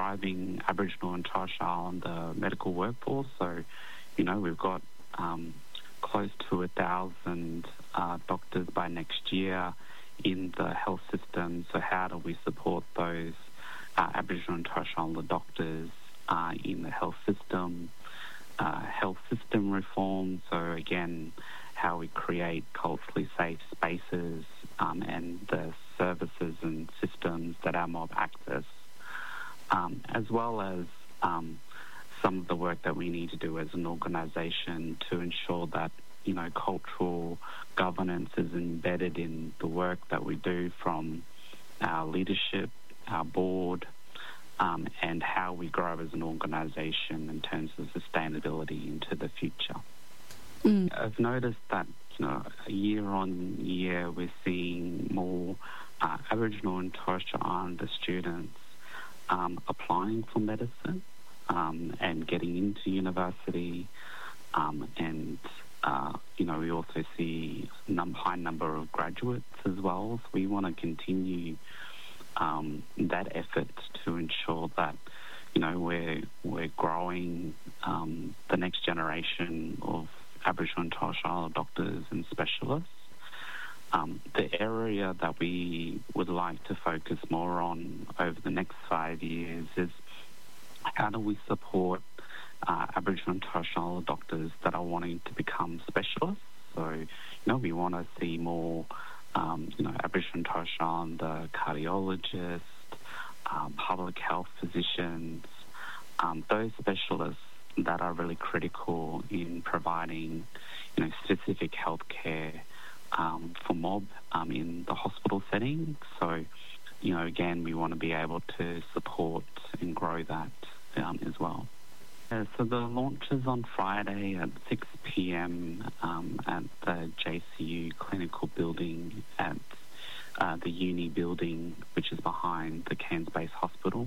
thriving Aboriginal and Torres Strait Islander medical workforce. So, we've got close to 1,000 doctors by next year in the health system. So how do we support those Aboriginal and Torres Strait Islander doctors in the health system reform? So again, how we create culturally safe spaces and the services and systems that our mob access, as well as some of the work that we need to do as an organisation to ensure that cultural governance is embedded in the work that we do from our leadership, our board, and how we grow as an organisation in terms of sustainability into the future. I've noticed that year on year we're seeing more Aboriginal and Torres Strait Islander students applying for medicine and getting into university, and we also see high number of graduates as well. So we want to continue that effort to ensure that we're growing the next generation of Aboriginal and Torres Strait Islander doctors and specialists. The area that we would like to focus more on over the next 5 years is how do we support Aboriginal and Torres Strait Islander doctors that are wanting to become specialists. So, we want to see more, Aboriginal and Torres Strait Islander cardiologists, public health physicians, those specialists that are really critical in providing, specific healthcare for mob in the hospital setting. So, again, we want to be able to support and grow that as well. So the launch is on Friday at 6 p.m. At the JCU clinical building at the uni building, which is behind the Cairns Base Hospital.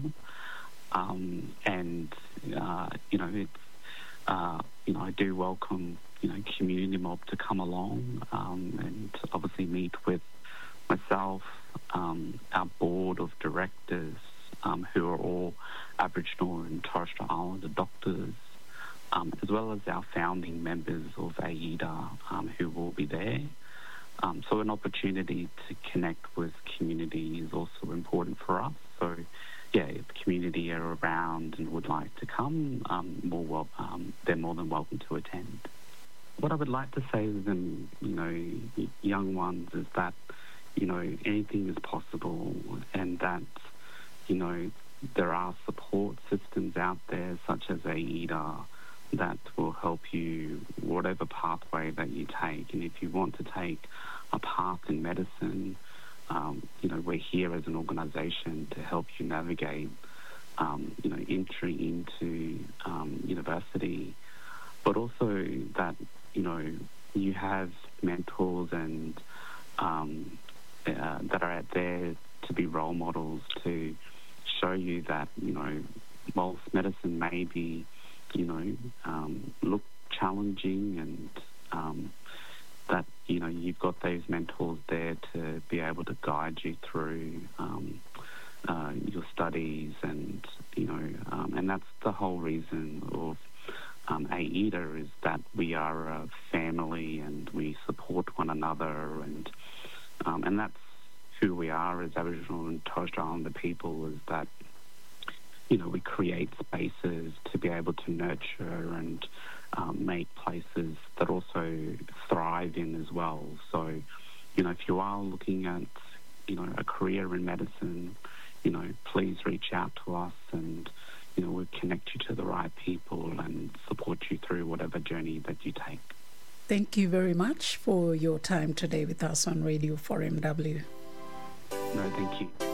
I do welcome, community mob to come along and obviously meet with myself, our board of directors, who are all Aboriginal and Torres Strait Islander doctors, as well as our founding members of AIDA, who will be there. So an opportunity to connect with community is also important for us. So, if the community are around and would like to come, they're more than welcome to attend. What I would like to say to them, young ones, is that, anything is possible, and that, there are support systems out there such as AIDA that will help you whatever pathway that you take. And if you want to take a path in medicine, we're here as an organisation to help you navigate, entry into university, but also that, you have mentors and that are out there to be role models to show you that, whilst medicine may be, look challenging, and that, you've got those mentors there to be able to guide you through your studies, and, and that's the whole reason of AIDA, is that we are a family and we support one another, and that's who we are as Aboriginal and Torres Strait Islander people, is that, we create spaces to be able to nurture and make places that also thrive in as well. So, if you are looking at, a career in medicine, please reach out to us, and, we'll connect you to the right people and support you through whatever journey that you take. Thank you very much for your time today with us on Radio 4MW. No, thank you.